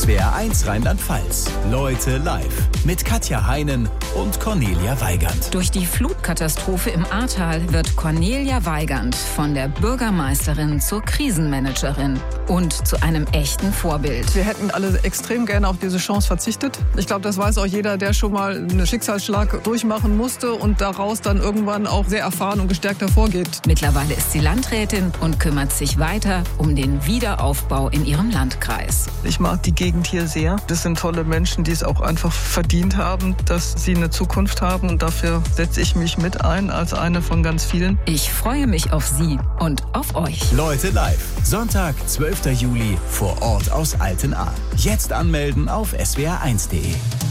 SWR1 Rheinland-Pfalz. Leute live mit Katja Heinen und Cornelia Weigand. Durch die Flutkatastrophe im Ahrtal wird Cornelia Weigand von der Bürgermeisterin zur Krisenmanagerin und zu einem echten Vorbild. Wir hätten alle extrem gerne auf diese Chance verzichtet. Ich glaube, das weiß auch jeder, der schon mal einen Schicksalsschlag durchmachen musste und daraus dann irgendwann auch sehr erfahren und gestärkt hervorgeht. Mittlerweile ist sie Landrätin und kümmert sich weiter um den Wiederaufbau in ihrem Landkreis. Ich mag die Gegend hier sehr. Das sind tolle Menschen, die es auch einfach verdient haben, dass sie eine Zukunft haben. Und dafür setze ich mich mit ein als eine von ganz vielen. Ich freue mich auf Sie und auf euch. Leute live. Sonntag, 12. Juli vor Ort aus Altenahr. Jetzt anmelden auf swr1.de.